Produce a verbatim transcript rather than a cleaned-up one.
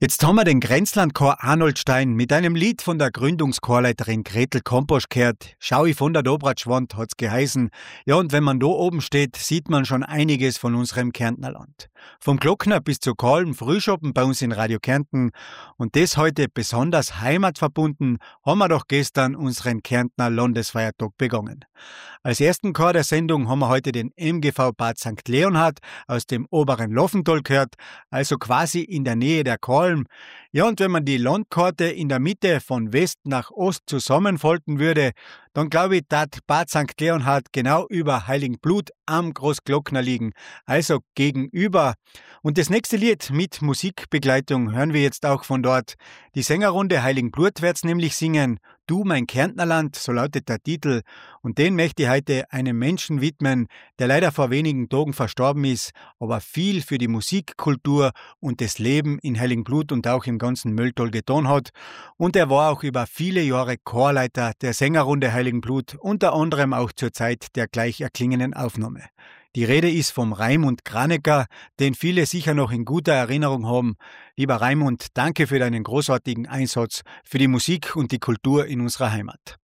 Jetzt haben wir den Grenzlandchor Arnoldstein mit einem Lied von der Gründungschorleiterin Gretel Komposch gehört. Schau ich von der Dobratschwand, hat's geheißen. Ja, und wenn man da oben steht, sieht man schon einiges von unserem Kärntnerland. Vom Glockner bis zu Kalm, Frühschoppen bei uns in Radio Kärnten. Und das heute besonders heimatverbunden, haben wir doch gestern unseren Kärntner Landesfeiertag begonnen. Als ersten Chor der Sendung haben wir heute den M G V Bad Sankt Leonhard aus dem oberen Loffental gehört, also quasi in der Nähe der Kalm. Ja, und wenn man die Landkarte in der Mitte von West nach Ost zusammenfalten würde, dann glaube ich, dass Bad Sankt Leonhard genau über Heiligenblut am Großglockner liegen, also gegenüber. Und das nächste Lied mit Musikbegleitung hören wir jetzt auch von dort. Die Sängerrunde Heiligenblut wird's nämlich singen. Du, mein Kärntnerland, so lautet der Titel. Und den möchte ich heute einem Menschen widmen, der leider vor wenigen Tagen verstorben ist, aber viel für die Musikkultur und das Leben in Heiligenblut und auch im ganzen Mölltal getan hat. Und er war auch über viele Jahre Chorleiter der Sängerrunde Heiligenblut, unter anderem auch zur Zeit der gleich erklingenden Aufnahme. Die Rede ist vom Raimund Kranecker, den viele sicher noch in guter Erinnerung haben. Lieber Raimund, danke für deinen großartigen Einsatz für die Musik und die Kultur in unserer Heimat.